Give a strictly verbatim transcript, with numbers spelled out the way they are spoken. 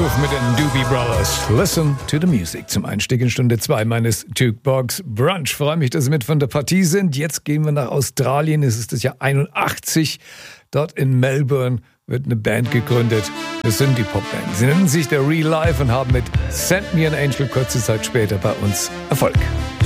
Groove mit den Doobie Brothers. Listen to the music zum Einstieg in Stunde zwei meines Jukebox Brunch. Freue mich, dass Sie mit von der Partie sind. Jetzt gehen wir nach Australien. Es ist das Jahr einundachtzig. Dort in Melbourne wird eine Band gegründet. Das sind die Popband. Sie nennen sich The Real Life und haben mit Send Me an Angel kurze Zeit später bei uns Erfolg.